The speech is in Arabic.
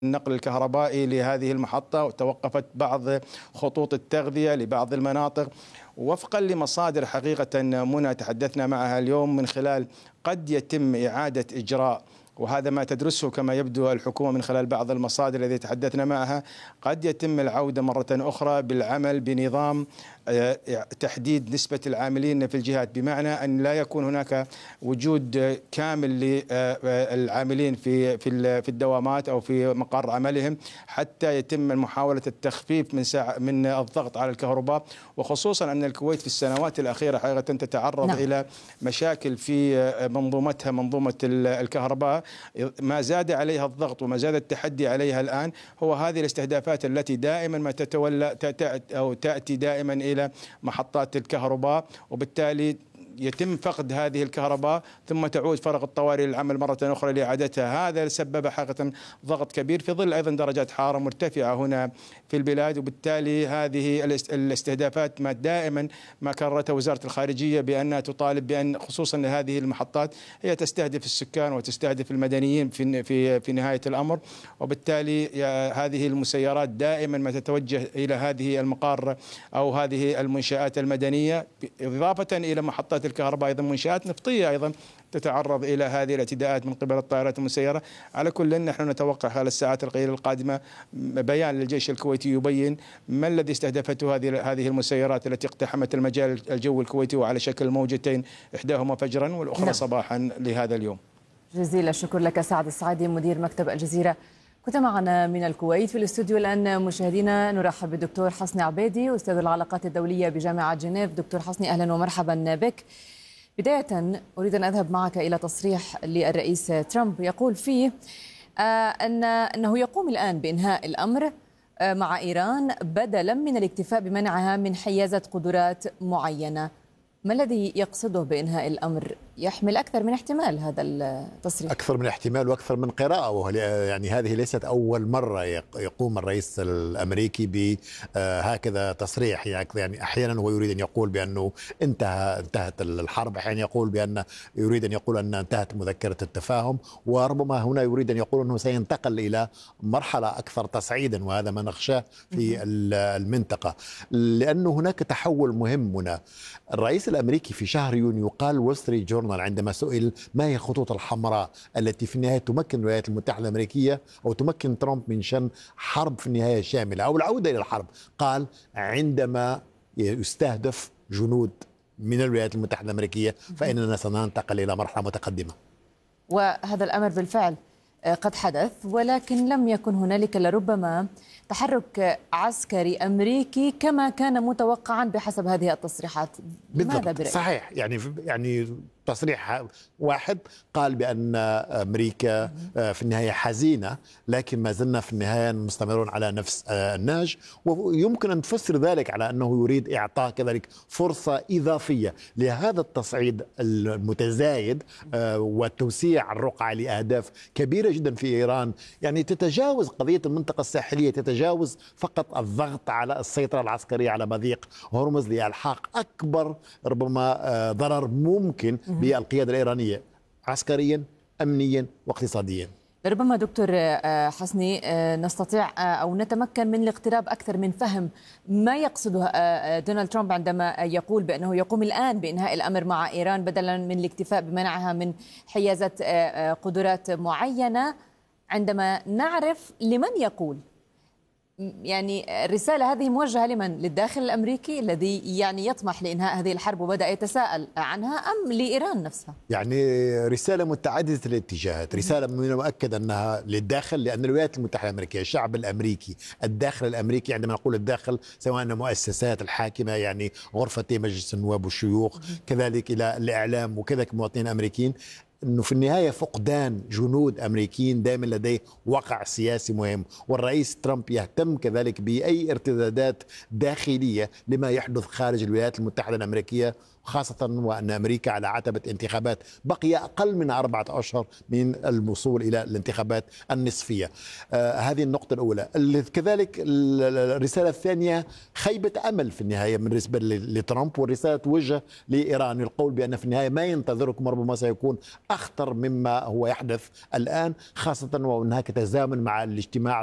النقل الكهربائي لهذه المحطة، وتوقفت بعض خطوط التغذية لبعض المناطق وفقا لمصادر حقيقة منى تحدثنا معها اليوم، من خلال قد يتم إعادة إجراء، وهذا ما تدرسه كما يبدو الحكومة من خلال بعض المصادر التي تحدثنا معها، قد يتم العودة مرة أخرى بالعمل بنظام تحديد نسبة العاملين في الجهات، بمعنى أن لا يكون هناك وجود كامل للعاملين في الدوامات أو في مقر عملهم، حتى يتم محاولة التخفيف من الضغط على الكهرباء، وخصوصا أن الكويت في السنوات الأخيرة حقيقة تتعرض إلى مشاكل في منظومتها، منظومة الكهرباء، ما زاد عليها الضغط وما زاد التحدي عليها الآن هو هذه الاستهدافات التي دائما ما تتولى أو تأتي دائما إلى محطات الكهرباء، وبالتالي يتم فقد هذه الكهرباء ثم تعود فرق الطوارئ للعمل مرة أخرى لإعادتها. هذا سبب حقيقة ضغط كبير في ظل أيضا درجات حرارة مرتفعة هنا في البلاد، وبالتالي هذه الاستهدافات ما دائما ما كررتها وزارة الخارجية بأنها تطالب بأن خصوصا هذه المحطات هي تستهدف السكان وتستهدف المدنيين في نهاية الأمر، وبالتالي هذه المسيرات دائما ما تتوجه إلى هذه المقار أو هذه المنشآت المدنية، إضافة إلى محطات الكهرباء أيضا منشآت نفطية أيضا تتعرض إلى هذه الاعتداءات من قبل الطائرات المسيرة. على كل نحن نتوقع خلال الساعات القليلة القادمة بيان للجيش الكويتي يبين ما الذي استهدفته هذه المسيرات التي اقتحمت المجال الجوي الكويتي وعلى شكل موجتين، إحداهما فجرا والأخرى صباحا لهذا اليوم. جزيل الشكر لك سعد السعيدي مدير مكتب الجزيرة، كنت معنا من الكويت. في الاستوديو الآن مشاهدينا نرحب بالدكتور حسني عبيدي أستاذ العلاقات الدولية بجامعة جنيف. دكتور حسني أهلا ومرحبا بك. بداية أريد أن أذهب معك إلى تصريح للرئيس ترامب يقول فيه أنه يقوم الآن بإنهاء الأمر مع إيران بدلا من الاكتفاء بمنعها من حيازة قدرات معينة. ما الذي يقصده بإنهاء الأمر؟ يحمل أكثر من احتمال هذا التصريح. أكثر من احتمال وأكثر من قراءة، يعني هذه ليست أول مرة يقوم الرئيس الأمريكي بهكذا تصريح. يعني أحيانا هو يريد أن يقول بأنه انتهت الحرب، أحيانا يقول بأن يريد أن يقول أن انتهت مذكرة التفاهم، وربما هنا يريد أن يقول أنه سينتقل إلى مرحلة أكثر تصعيدا، وهذا ما نخشاه في المنطقة، لأنه هناك تحول مهم هنا. الرئيس الأمريكي في شهر يونيو قال وول ستريت جورنال عندما سئل ما هي الخطوط الحمراء التي في النهاية تمكن الولايات المتحدة الأمريكية أو تمكن ترامب من شن حرب في النهاية شاملة أو العودة إلى الحرب، قال عندما يستهدف جنود من الولايات المتحدة الأمريكية فإننا سننتقل إلى مرحلة متقدمة. وهذا الأمر بالفعل قد حدث، ولكن لم يكن هنالك لربما تحرك عسكري أمريكي كما كان متوقعا بحسب هذه التصريحات. لماذا برأيك؟ صحيح، يعني تصريح واحد قال بأن أمريكا في النهاية حزينة، لكن ما زلنا في النهاية مستمرون على نفس النهج، ويمكن أن تفسر ذلك على أنه يريد إعطاء كذلك فرصة إضافية لهذا التصعيد المتزايد وتوسيع الرقعة لأهداف كبيرة جدا في إيران، يعني تتجاوز قضية المنطقة الساحلية، تتجاوز فقط الضغط على السيطرة العسكرية على مضيق هرمز لإلحاق أكبر ربما ضرر ممكن بالقيادة الإيرانية عسكريا أمنيا واقتصاديا. ربما دكتور حسني نستطيع أو نتمكن من الاقتراب أكثر من فهم ما يقصده دونالد ترامب عندما يقول بأنه يقوم الآن بإنهاء الأمر مع إيران بدلا من الاكتفاء بمنعها من حيازة قدرات معينة، عندما نعرف لمن يقول. يعني الرسالة هذه موجهة لمن؟ للداخل الأمريكي الذي يعني يطمح لإنهاء هذه الحرب وبدأ يتساءل عنها، أم لإيران نفسها؟ يعني رسالة متعددة الاتجاهات. رسالة من المؤكد أنها للداخل، لأن الولايات المتحدة الأمريكية، الشعب الأمريكي، الداخل الأمريكي، عندما نقول الداخل سواء المؤسسات الحاكمة يعني غرفتي مجلس النواب والشيوخ، كذلك إلى الإعلام وكذلك مواطنين أمريكيين، أنه في النهاية فقدان جنود أمريكيين دائما لديه وقع سياسي مهم، والرئيس ترامب يهتم كذلك بأي ارتدادات داخلية لما يحدث خارج الولايات المتحدة الأمريكية، خاصة وأن أمريكا على عتبة انتخابات بقي أقل من 4 أشهر من الوصول إلى الانتخابات النصفية. هذه النقطة الأولى. كذلك الرسالة الثانية خيبة أمل في النهاية بالنسبة لترامب، والرسالة توجه لإيران، القول بأن في النهاية ما ينتظركم ربما سيكون أخطر مما هو يحدث الآن، خاصة وهناك تزامن مع الاجتماع